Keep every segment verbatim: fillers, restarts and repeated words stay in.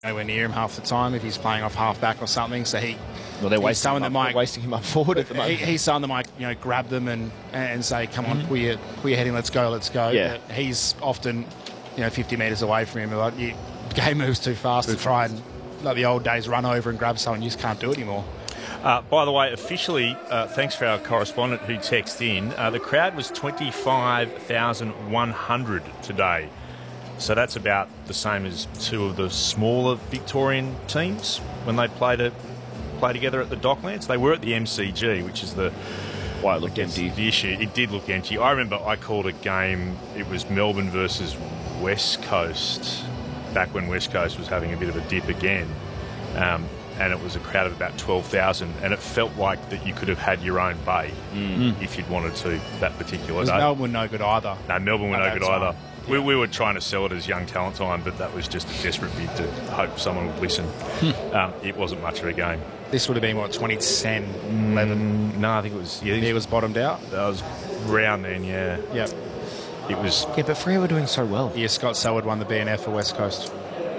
nowhere near him half the time if he's playing off half-back or something. So he, well, they're he's wasting, someone him that up, might, wasting him up forward at the moment. He, he's someone that might, you know, grab them and, and say, come on, mm-hmm. pull, your, pull your head in, let's go, let's go. Yeah. But he's often, you know, fifty metres away from him. Like, you, the game moves too fast to try and, like the old days, run over and grab someone. You just can't do it anymore. Uh, by the way, officially, uh, thanks for our correspondent who texted in, uh, the crowd was twenty-five thousand one hundred today. So that's about the same as two of the smaller Victorian teams when they play to play together at the Docklands. They were at the M C G, which is the why it looked empty. The issue. It did look empty. I remember I called a game. It was Melbourne versus West Coast, back when West Coast was having a bit of a dip again, um, and it was a crowd of about twelve thousand, and it felt like that you could have had your own bay mm. if you'd wanted to that particular day. Melbourne were no good either. No, Melbourne were no good time. either. We, we were trying to sell it as young talent time, but that was just a desperate bid to hope someone would listen. um, it wasn't much of a game. This would have been, what, twenty ten, eleven? Mm, no, I think it was... Yeah, it was bottomed out? That was round then, yeah. Yep. It was... Yeah, but Freo were doing so well. Yeah, Scott Selwood won the B N F for West Coast.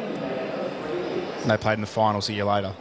And they played in the finals a year later.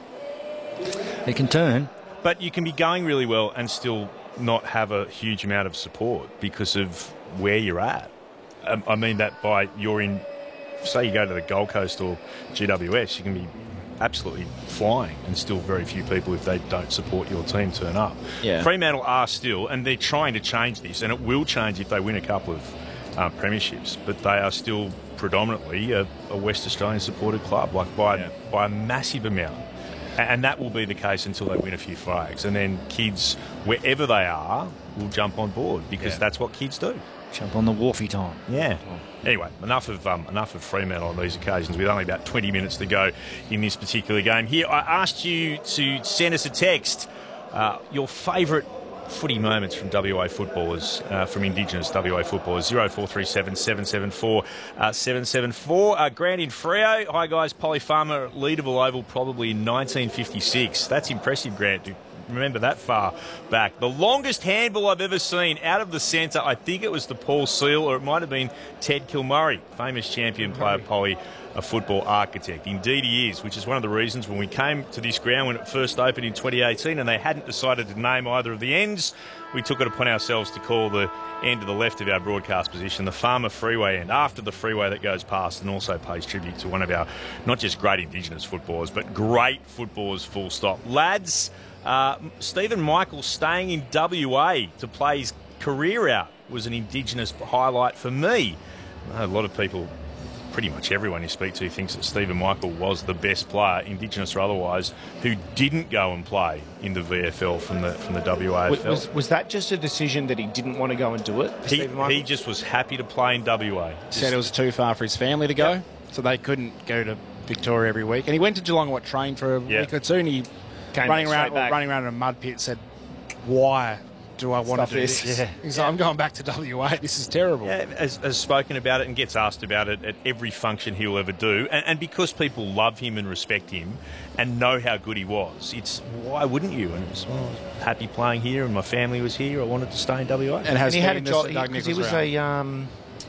They can turn. But you can be going really well and still not have a huge amount of support because of where you're at. Um, I mean that by you're in, say you go to the Gold Coast or G W S, you can be absolutely flying and still very few people, if they don't support your team, turn up. Yeah. Fremantle are still, and they're trying to change this, and it will change if they win a couple of uh, premierships, but they are still predominantly a, a West Australian supported club, like by, yeah. by a massive amount. And that will be the case until they win a few flags. And then kids, wherever they are, will jump on board because yeah. that's what kids do. Jump on the wharfy time. Yeah. Anyway, enough of um, enough of Fremantle on these occasions. With only about twenty minutes to go in this particular game. Here, I asked you to send us a text. Uh, your favourite footy moments from W A footballers, uh, from Indigenous W A footballers. zero four three seven, seven seven four, seven seven four. Uh, Grant in Freo. Hi, guys. Polly Farmer, Leederville Oval, probably in nineteen fifty-six. That's impressive, Grant. Remember that far back. The longest handball I've ever seen out of the centre, I think it was the Paul Seal, or it might have been Ted Kilmurray, famous champion player, Polly, a football architect. Indeed he is, which is one of the reasons when we came to this ground when it first opened in twenty eighteen and they hadn't decided to name either of the ends, we took it upon ourselves to call the end to the left of our broadcast position the Farmer Freeway end, after the freeway that goes past, and also pays tribute to one of our not just great Indigenous footballers, but great footballers full stop. Lads, Uh, Stephen Michael staying in W A to play his career out was an Indigenous highlight for me. A lot of people, pretty much everyone you speak to, thinks that Stephen Michael was the best player, Indigenous or otherwise, who didn't go and play in the V F L from the from the W A F L. Was, was that just a decision that he didn't want to go and do it? He, he just was happy to play in W A. He said it was too far for his family to go, yep. so they couldn't go to Victoria every week. And he went to Geelong, what, train for a yep. week or two, and he Came running around, running around in a mud pit, said, "Why do I want Stuff to do this?" this?" Yeah. He's yeah. like, "I'm going back to W A. This is terrible." Yeah, has, has spoken about it and gets asked about it at every function he'll ever do, and, and because people love him and respect him and know how good he was, it's why wouldn't you? And it was, well, I was happy playing here, and my family was here. I wanted to stay in W A. And, has and he had a job because he, he was a. Um,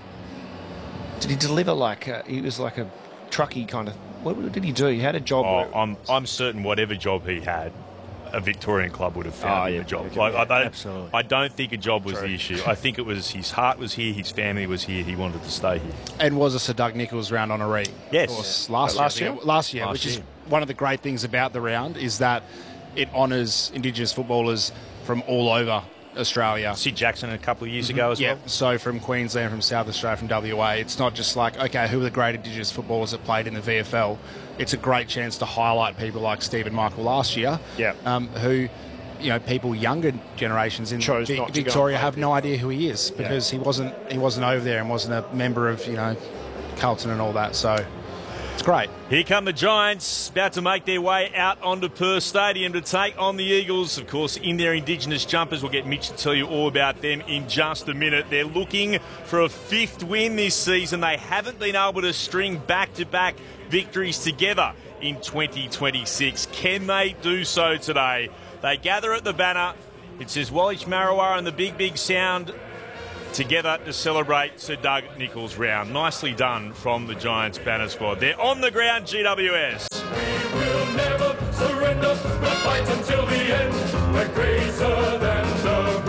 did he deliver like a, he was like a trucky kind of? What did he do? He had a job. Oh, where, I'm I'm certain whatever job he had, a Victorian club would have found oh, him yeah, a job. yeah, Like, I don't, absolutely. I don't think a job was True. the issue. I think it was his heart was here, his family was here, he wanted to stay here. And was a Sir Doug Nicholls round honoree? Yes. Of course, last, last year. year. Last year, Last which year. is one of the great things about the round, is that it honours Indigenous footballers from all over Australia. Sid Jackson a couple of years mm-hmm. ago as yeah, well. So from Queensland, from South Australia, from W A, it's not just like, okay, who are the great Indigenous footballers that played in the V F L? It's a great chance to highlight people like Stephen Michael last year, yeah. um, who, you know, people younger generations in Chose v- not to Victoria go have no idea who he is because yeah. he wasn't he wasn't over there and wasn't a member of, you know, Carlton and all that. So it's great. Here come the Giants, about to make their way out onto Perth Stadium to take on the Eagles. Of course, in their Indigenous jumpers. We'll get Mitch to tell you all about them in just a minute. They're looking for a fifth win this season. They haven't been able to string back-to-back victories together in twenty twenty-six. Can they do so today? They gather at the banner. It says Wallich Marrawar and the big, big sound together to celebrate Sir Doug Nicholls round. Nicely done from the Giants banner squad. They're on the ground, G W S. We will never surrender. We'll fight until the end. We're greater than the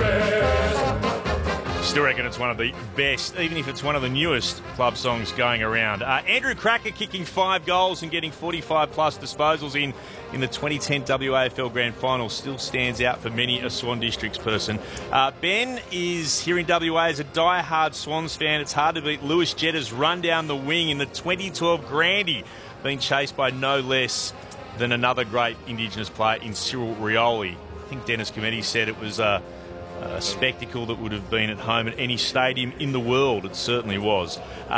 rest. Still reckon it's one of the best, even if it's one of the newest club songs going around. Uh, Andrew Cracker kicking five goals and getting forty-five plus disposals in in the twenty ten W A F L Grand Final still stands out for many a Swan Districts person. Uh, Ben is here in W A as a die-hard Swans fan. It's hard to beat Lewis Jetta's run down the wing in the twenty twelve Grandy, being chased by no less than another great Indigenous player in Cyril Rioli. I think Dennis Cometti said it was a, a spectacle that would have been at home at any stadium in the world. It certainly was.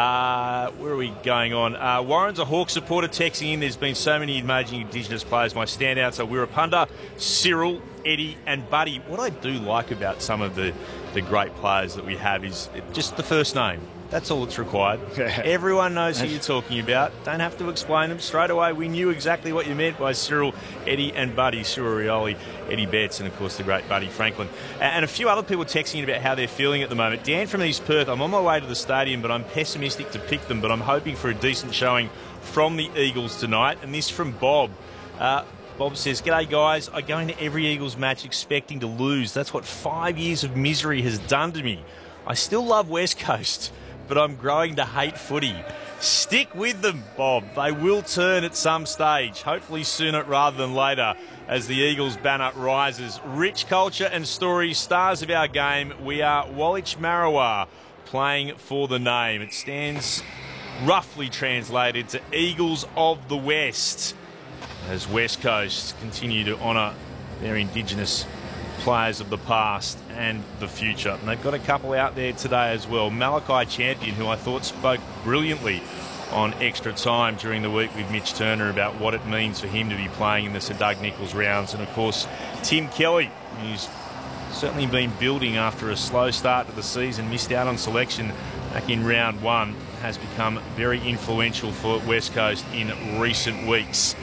Uh, where are we going on? Uh, Warren's a Hawk supporter texting in. There's been so many emerging Indigenous players. My standouts are Wirrapunda, Cyril, Eddie and Buddy. What I do like about some of the, the great players that we have is just the first name. That's all that's required. Yeah. Everyone knows who you're talking about. Don't have to explain them. Straight away, we knew exactly what you meant by Cyril, Eddie and Buddy. Cyril Rioli, Eddie Betts, and of course the great Buddy Franklin. And a few other people texting in about how they're feeling at the moment. Dan from East Perth, I'm on my way to the stadium, but I'm pessimistic to pick them, but I'm hoping for a decent showing from the Eagles tonight. And this from Bob. Uh, Bob says, "G'day guys, I go into every Eagles match expecting to lose. That's what five years of misery has done to me. I still love West Coast, but I'm growing to hate footy. Stick with them, Bob. They will turn at some stage, hopefully sooner rather than later, as the Eagles banner rises. Rich culture and stories, stars of our game. We are Woolwich Marrawah, playing for the name." It stands roughly translated to Eagles of the West, as West Coast continue to honour their Indigenous players of the past and the future. And they've got a couple out there today as well. Malachi Champion, who I thought spoke brilliantly on Extra Time during the week with Mitch Turner about what it means for him to be playing in the Sir Doug Nicholls rounds. And of course, Tim Kelly, who's certainly been building after a slow start to the season, missed out on selection back in round one, has become very influential for West Coast in recent weeks.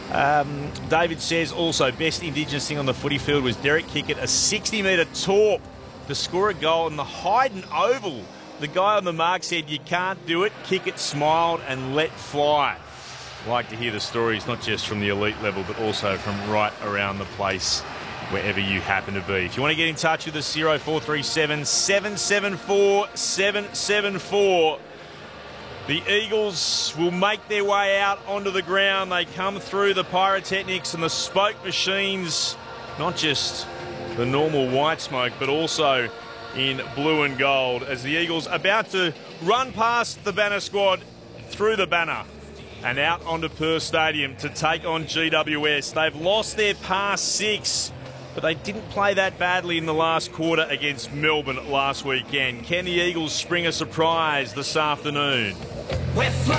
Um, David says also, best Indigenous thing on the footy field was Derek Kickett, a sixty metre torp to score a goal in the Hayden Oval. The guy on the mark said, "You can't do it." Kickett smiled and let fly. Like to hear the stories, not just from the elite level, but also from right around the place, wherever you happen to be. If you want to get in touch with us, zero four three seven, seven seven four, seven seven four. The Eagles will make their way out onto the ground. They come through the pyrotechnics and the smoke machines, not just the normal white smoke, but also in blue and gold, as the Eagles about to run past the banner squad through the banner and out onto Perth Stadium to take on G W S. They've lost their past six, but they didn't play that badly in the last quarter against Melbourne last weekend. Can the Eagles spring a surprise this afternoon?